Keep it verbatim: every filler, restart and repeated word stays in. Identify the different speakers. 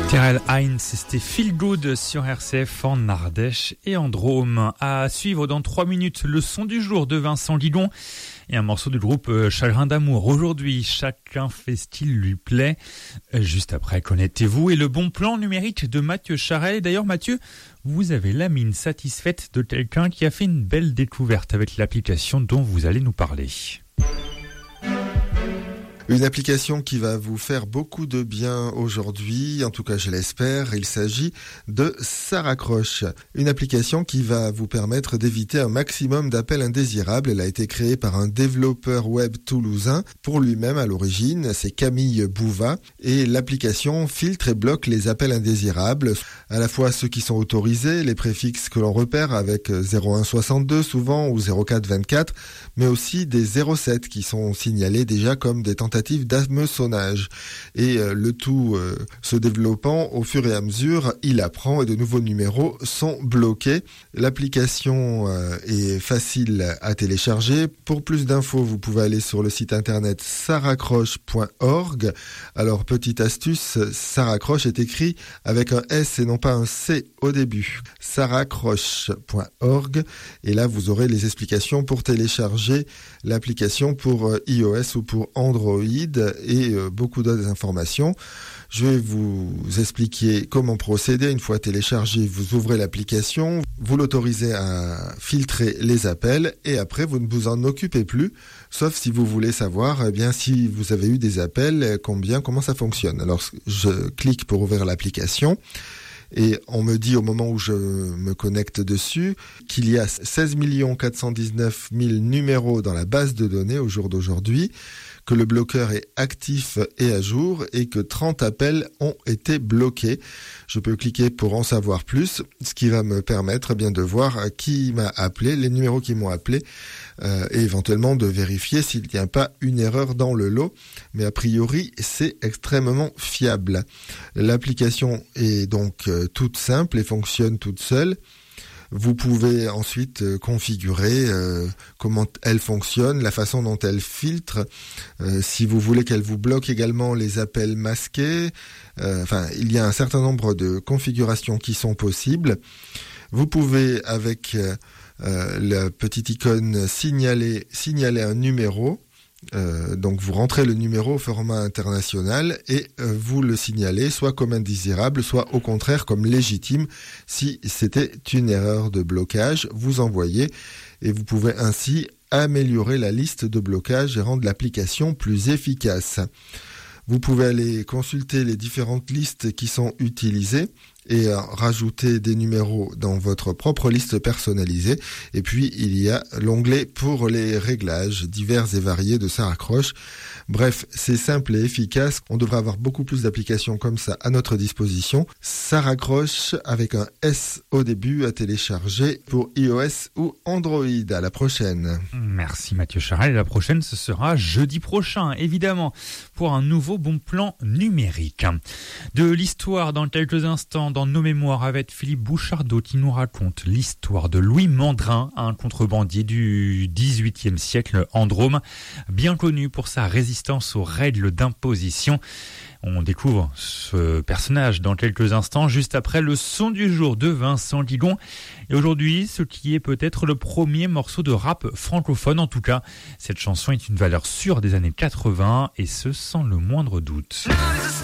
Speaker 1: Terrell Hines, c'était Feel Good sur R C F en Ardèche et en Drôme. À suivre dans trois minutes, le son du jour de Vincent Guidon et un morceau du groupe Chagrin d'amour. Aujourd'hui, chacun fait ce qu'il lui plaît. Juste après, connectez-vous et le bon plan numérique de Mathieu Charel. D'ailleurs, Mathieu, vous avez la mine satisfaite de quelqu'un qui a fait une belle découverte avec l'application dont vous allez nous parler.
Speaker 2: Une application qui va vous faire beaucoup de bien aujourd'hui, en tout cas je l'espère, il s'agit de Ça raccroche. Une application qui va vous permettre d'éviter un maximum d'appels indésirables. Elle a été créée par un développeur web toulousain. Pour lui-même à l'origine, c'est Camille Bouva. Et l'application filtre et bloque les appels indésirables, à la fois ceux qui sont autorisés, les préfixes que l'on repère avec zéro un soixante-deux souvent ou zéro quatre vingt-quatre, mais aussi des zéro sept qui sont signalés déjà comme des tentatives d'hameçonnage. Et euh, le tout euh, se développant au fur et à mesure, il apprend et de nouveaux numéros sont bloqués. L'application euh, est facile à télécharger. Pour plus d'infos, vous pouvez aller sur le site internet ça raccroche point org. Alors, petite astuce, Ça raccroche est écrit avec un S et non pas un C au début. ça raccroche point org. Et là, vous aurez les explications pour télécharger l'application pour euh, iOS ou pour Android et euh, beaucoup d'autres informations. Je vais vous expliquer comment procéder. Une fois téléchargé, vous ouvrez l'application, vous l'autorisez à filtrer les appels et après vous ne vous en occupez plus, sauf si vous voulez savoir eh bien si vous avez eu des appels, combien, comment ça fonctionne. Alors je clique pour ouvrir l'application. Et on me dit au moment où je me connecte dessus qu'il y a seize millions quatre cent dix-neuf mille numéros dans la base de données au jour d'aujourd'hui, que le bloqueur est actif et à jour et que trente appels ont été bloqués. Je peux cliquer pour en savoir plus, ce qui va me permettre eh bien de voir qui m'a appelé, les numéros qui m'ont appelé euh, et éventuellement de vérifier s'il n'y a pas une erreur dans le lot. Mais a priori, c'est extrêmement fiable. L'application est donc euh, toute simple et fonctionne toute seule. Vous pouvez ensuite euh, configurer euh, comment elle fonctionne, la façon dont elle filtre, euh, si vous voulez qu'elle vous bloque également les appels masqués. Euh, enfin, il y a un certain nombre de configurations qui sont possibles. Vous pouvez, avec euh, euh, la petite icône signaler, signaler un numéro. Euh, donc vous rentrez le numéro au format international et euh, vous le signalez soit comme indésirable, soit au contraire comme légitime. Si c'était une erreur de blocage, vous envoyez et vous pouvez ainsi améliorer la liste de blocage et rendre l'application plus efficace. Vous pouvez aller consulter les différentes listes qui sont utilisées et euh, rajouter des numéros dans votre propre liste personnalisée. Et puis, il y a l'onglet pour les réglages divers et variés de Ça raccroche. Bref, c'est simple et efficace. On devrait avoir beaucoup plus d'applications comme ça à notre disposition. Ça raccroche avec un S au début à télécharger pour iOS ou Android. À la prochaine.
Speaker 1: Merci Mathieu Charel. Et la prochaine, ce sera jeudi prochain, évidemment, pour un nouveau bon plan numérique. De l'histoire dans quelques instants dans nos mémoires avec Philippe Bouchardot qui nous raconte l'histoire de Louis Mandrin, un contrebandier du dix-huitième siècle en Drôme, bien connu pour sa résistance aux règles d'imposition. On découvre ce personnage dans quelques instants, juste après le son du jour de Vincent Guidon. Et aujourd'hui, ce qui est peut-être le premier morceau de rap francophone. En tout cas, cette chanson est une valeur sûre des années quatre-vingts, et ce sans le moindre doute.